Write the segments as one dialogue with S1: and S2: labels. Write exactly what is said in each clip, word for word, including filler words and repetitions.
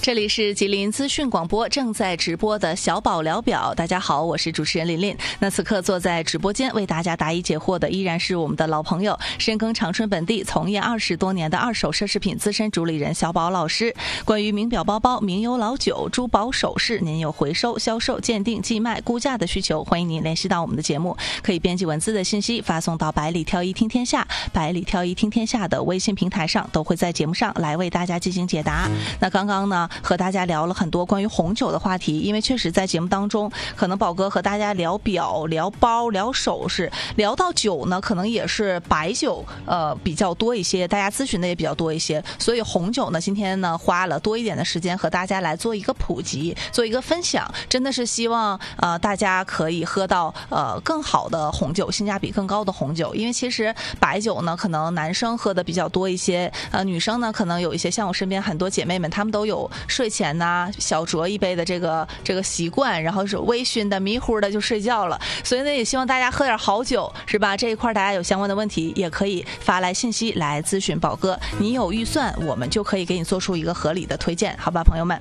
S1: 这里是吉林资讯广播正在直播的小宝聊表，大家好，我是主持人琳琳。那此刻坐在直播间为大家答疑解惑的依然是我们的老朋友，深耕长春本地从业二十多年的二手奢侈品资深主理人小宝老师。关于名表包包、名优老酒、珠宝首饰，您有回收、销售、鉴定、寄卖、估价的需求，欢迎您联系到我们的节目，可以编辑文字的信息发送到百里挑一听天下、百里挑一听天下的微信平台上，都会在节目上来为大家进行解答。那刚刚呢和大家聊了很多关于红酒的话题，因为确实在节目当中可能宝哥和大家聊表、聊包、聊首饰，聊到酒呢可能也是白酒呃比较多一些，大家咨询的也比较多一些，所以红酒呢今天呢花了多一点的时间和大家来做一个普及，做一个分享，真的是希望呃大家可以喝到呃更好的红酒，性价比更高的红酒。因为其实白酒呢可能男生喝的比较多一些，呃女生呢可能有一些，像我身边很多姐妹们她们都有睡前呐小酌一杯的这个这个习惯，然后是微醺的迷糊的就睡觉了，所以呢也希望大家喝点好酒，是吧？这一块大家有相关的问题也可以发来信息来咨询宝哥，你有预算我们就可以给你做出一个合理的推荐，好吧朋友们。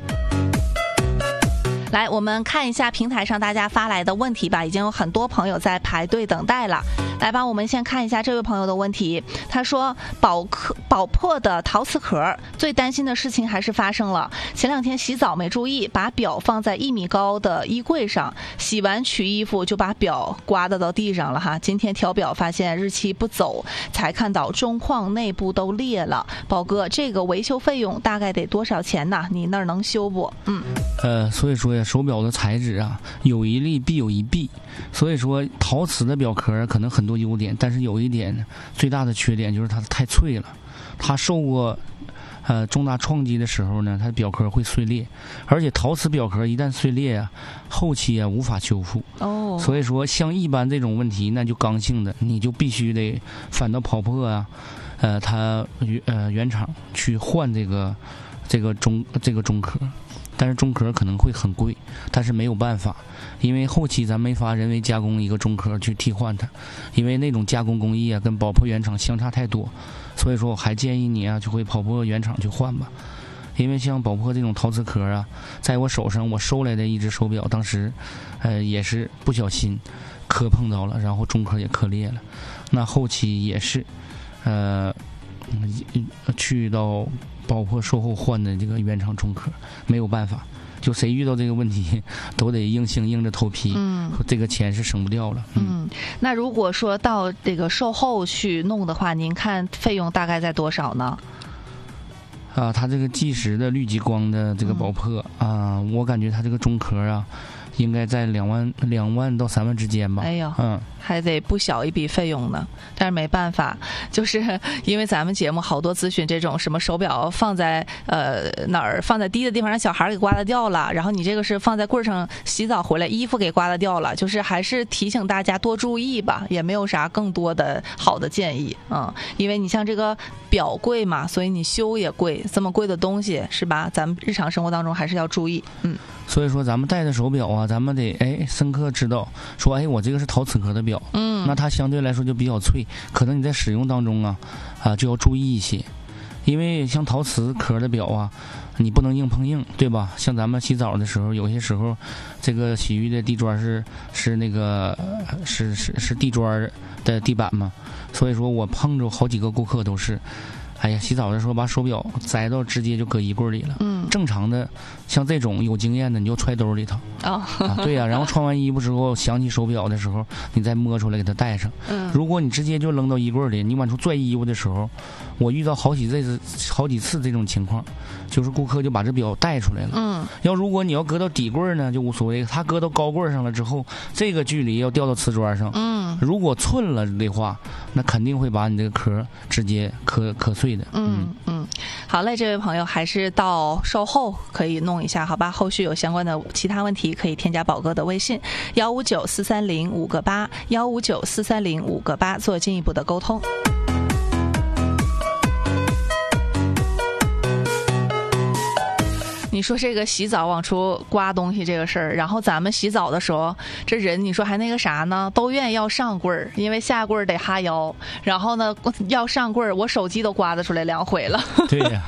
S1: 来，我们看一下平台上大家发来的问题吧，已经有很多朋友在排队等待了。来吧，我们先看一下这位朋友的问题。他说宝壳宝珀的陶瓷壳，最担心的事情还是发生了。前两天洗澡没注意，把表放在一米高的衣柜上，洗完取衣服就把表刮到到地上了哈。今天调表发现日期不走，才看到中框内部都裂了。宝哥，这个维修费用大概得多少钱呢？你那儿能修不？嗯，
S2: 呃，所以说呀，手表的材质啊，有一利必有一弊。所以说，陶瓷的表壳可能很多优点，但是有一点最大的缺点就是它太脆了。它受过呃重大撞击的时候呢，它的表壳会碎裂，而且陶瓷表壳一旦碎裂啊，后期啊无法修复。哦，所以说像一般这种问题，那就刚性的，你就必须得返到宝珀啊，呃，它呃原厂去换这个这个中这个中壳。但是中壳可能会很贵，但是没有办法，因为后期咱没法人为加工一个中壳去替换它，因为那种加工工艺啊跟宝珀原厂相差太多，所以说我还建议你啊去回宝珀原厂去换吧。因为像宝珀这种陶瓷壳啊，在我手上我收来的一只手表，当时呃也是不小心磕碰到了，然后中壳也磕裂了，那后期也是呃去到宝珀售后换的这个原厂中壳，没有办法，就谁遇到这个问题都得硬性硬着头皮，嗯，这个钱是省不掉了。嗯，
S1: 嗯，那如果说到这个售后去弄的话，您看费用大概在多少呢？
S2: 啊，它这个计时的绿极光的这个宝珀、嗯、啊，我感觉它这个中壳啊，应该在两万两万到三万之间吧。
S1: 哎呦，
S2: 嗯，
S1: 还得不小一笔费用呢。但是没办法，就是因为咱们节目好多咨询这种什么手表放在呃哪儿放在低的地方让小孩给刮了掉了，然后你这个是放在柜上洗澡回来衣服给刮了掉了，就是还是提醒大家多注意吧，也没有啥更多的好的建议。嗯，因为你像这个表贵嘛，所以你修也贵，这么贵的东西是吧？咱们日常生活当中还是要注意。嗯，
S2: 所以说咱们戴的手表啊，咱们得哎深刻知道说，哎我这个是陶瓷壳的表，嗯，那它相对来说就比较脆，可能你在使用当中啊啊就要注意一些，因为像陶瓷壳的表啊，你不能硬碰硬，对吧？像咱们洗澡的时候，有些时候这个洗浴的地砖是是那个是是是地砖的地板嘛，所以说我碰着好几个顾客都是。哎呀，洗澡的时候把手表摘到直接就搁衣柜里了。嗯，正常的像这种有经验的，你就揣兜里头。哦，啊、对呀、啊，然后穿完衣服之后想起手表的时候，你再摸出来给它戴上。嗯，如果你直接就扔到衣柜里，你往出拽衣服的时候，我遇到好几次好几次这种情况，就是顾客就把这表带出来了。嗯，要如果你要搁到底柜呢，就无所谓，他搁到高柜上了之后，这个距离要掉到瓷砖上。嗯，如果寸了的话，那肯定会把你这个壳直接磕磕碎。
S1: 嗯嗯，好嘞，这位朋友还是到售后可以弄一下，好吧？后续有相关的其他问题可以添加宝哥的微信幺五九四三零五个八幺五九四三零五个八做进一步的沟通。你说这个洗澡往出刮东西这个事儿，然后咱们洗澡的时候，这人你说还那个啥呢，都愿意要上柜儿，因为下柜儿得哈腰，然后呢要上柜儿，我手机都刮得出来两回了。
S2: 对呀、啊，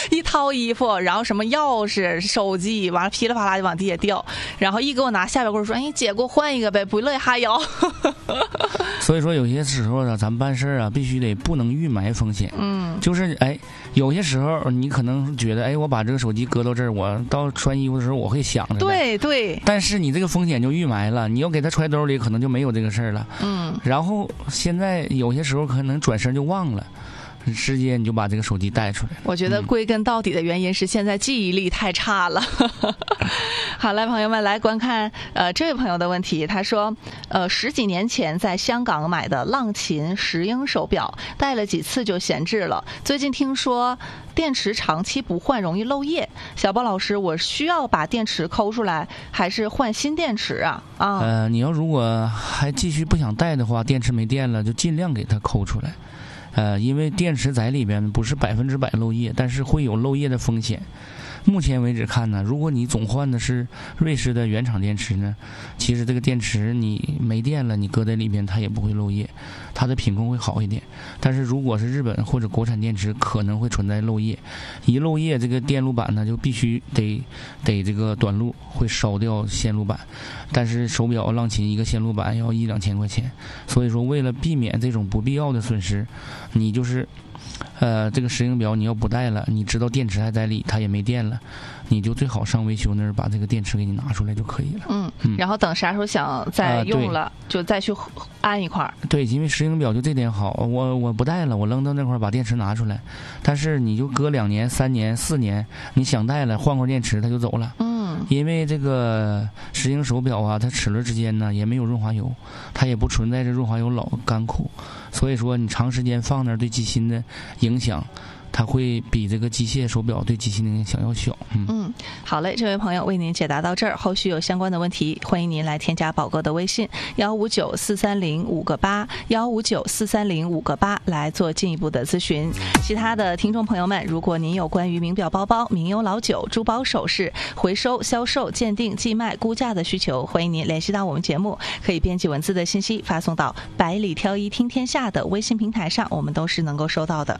S1: 一掏衣服，然后什么钥匙、手机，完了噼里啪啦就往地下掉，然后一给我拿下边棍说：“哎，姐给我换一个呗，不乐意哈腰。”
S2: 所以说有些时候啊，咱们办事啊，必须得不能预埋风险。
S1: 嗯，
S2: 就是哎，有些时候你可能觉得，哎，我把这个手机搁到这儿，我到穿衣服的时候我会想着。
S1: 对对。
S2: 但是你这个风险就预埋了，你要给他揣兜里，可能就没有这个事儿了。
S1: 嗯。
S2: 然后现在有些时候可能转身就忘了。直接你就把这个手机带出来。
S1: 我觉得归根到底的原因是现在记忆力太差了。好，来朋友们来观看呃这位朋友的问题，他说呃十几年前在香港买的浪琴石英手表，戴了几次就闲置了，最近听说电池长期不换容易漏液，小包老师，我需要把电池抠出来还是换新电池啊？啊，
S2: 呃，你要如果还继续不想戴的话，电池没电了就尽量给它抠出来。呃，因为电池在里边不是百分之百漏液，但是会有漏液的风险。目前为止看呢，如果你总换的是瑞士的原厂电池呢，其实这个电池你没电了，你搁在里边它也不会漏液，它的品控会好一点。但是如果是日本或者国产电池，可能会存在漏液，一漏液这个电路板呢就必须得得这个短路，会烧掉线路板。但是手表浪琴一个线路板要一两千块钱，所以说为了避免这种不必要的损失，你就是呃，这个石英表你要不带了，你知道电池还在里，它也没电了，你就最好上维修那儿把这个电池给你拿出来就可以了。
S1: 嗯，嗯然后等啥时候想再用了，呃、就再去安一块儿。
S2: 对，因为石英表就这点好，我我不带了，我扔到那块儿把电池拿出来，但是你就隔两年、三年、四年，你想带了换块电池它就走了。
S1: 嗯。
S2: 因为这个石英手表啊，它齿轮之间呢也没有润滑油，它也不存在这润滑油老干枯，所以说你长时间放那儿对机芯的影响，它会比这个机械手表对机芯的影响要小。嗯
S1: 嗯，好嘞，这位朋友为您解答到这儿，后续有相关的问题，欢迎您来添加宝哥的微信幺五九四三零五个八幺五九四三零五个八来做进一步的咨询。其他的听众朋友们，如果您有关于名表、包包、名优老酒、珠宝首饰回收、销售、鉴定、寄卖、估价的需求，欢迎您联系到我们节目，可以编辑文字的信息发送到百里挑一听天下的微信平台上，我们都是能够收到的。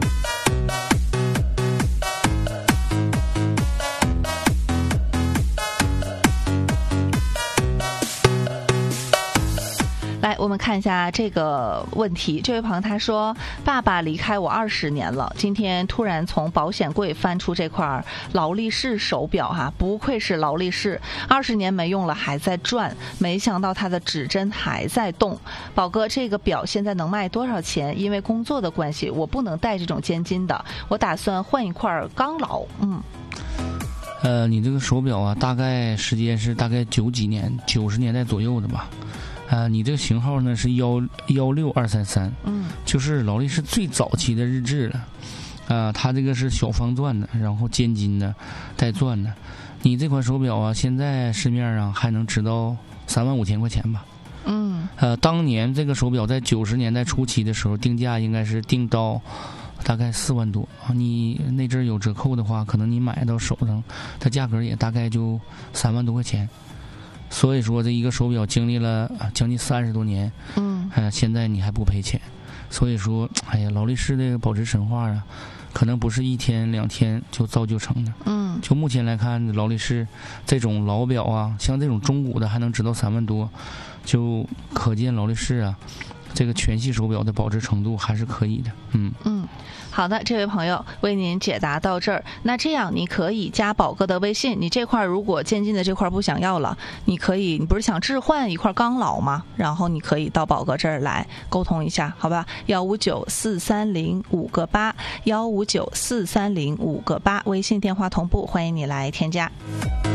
S1: 来，我们看一下这个问题。这位朋友他说，爸爸离开我二十年了，今天突然从保险柜翻出这块劳力士手表哈，不愧是劳力士，二十年没用了还在转，没想到它的指针还在动。宝哥，这个表现在能卖多少钱？因为工作的关系，我不能戴这种尖金的，我打算换一块钢劳。嗯。
S2: 呃，你这个手表啊，大概时间是大概九几年，九十年代左右的吧。呃，你这个型号呢是幺幺六二三三，嗯，就是劳力士最早期的日制了，啊、呃，它这个是小方钻的，然后尖金的，带钻的。你这款手表啊，现在市面上还能值到三万五千块钱吧？
S1: 嗯，
S2: 呃，当年这个手表在九十年代初期的时候，定价应该是定到大概四万多，你那阵儿有折扣的话，可能你买到手上，它价格也大概就三万多块钱。所以说，这一个手表经历了将近三十多年，
S1: 嗯，
S2: 呃，现在你还不赔钱。所以说，哎呀，劳力士这个保值神话啊，可能不是一天两天就造就成的。
S1: 嗯，
S2: 就目前来看，劳力士这种老表啊，像这种中古的还能值到三万多，就可见劳力士啊，这个全系手表的保值程度还是可以的。嗯
S1: 嗯。好的，这位朋友为您解答到这儿。那这样你可以加宝哥的微信，你这块如果渐进的这块不想要了，你可以，你不是想置换一块钢劳吗？然后你可以到宝哥这儿来沟通一下，好吧？幺五九四三零五个八，幺五九四三零五个八，微信电话同步，欢迎你来添加。